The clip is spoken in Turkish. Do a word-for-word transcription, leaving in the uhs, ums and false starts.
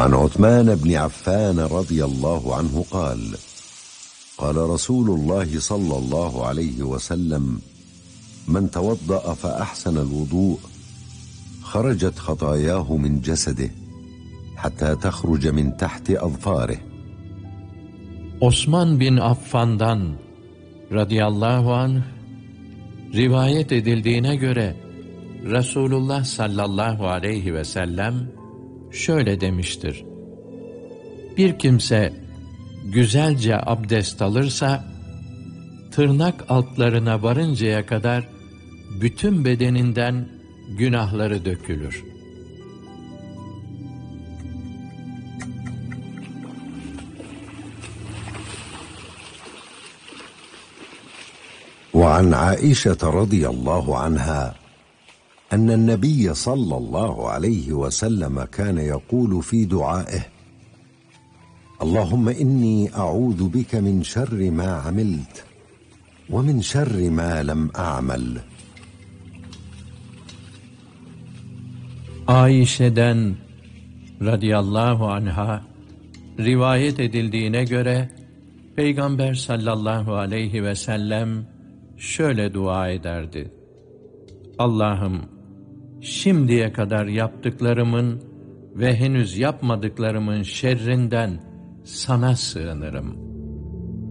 وعن عثمان بن عفان رضي الله عنه قال قال رسول الله صلى الله عليه وسلم من توضأ فأحسن الوضوء خرجت خطاياه من جسده حتى تخرج من تحت أظفاره. Osman bin Affan'dan radıyallahu anh rivayet edildiğine göre Resulullah sallallahu aleyhi ve sellem şöyle demiştir: bir kimse güzelce abdest alırsa, tırnak altlarına varıncaya kadar bütün bedeninden günahları dökülür. وعن عائشة رضي الله عنها أن النبي صلى الله عليه وسلم كان يقول في دعائه اللهم إني أعوذ بك من شر ما عملت ومن شر ما لم أعمل. Ayşe'den radıyallahu anha rivayet edildiğine göre Peygamber sallallahu aleyhi ve sellem şöyle dua ederdi: Allah'ım, şimdiye kadar yaptıklarımın ve henüz yapmadıklarımın şerrinden sana sığınırım.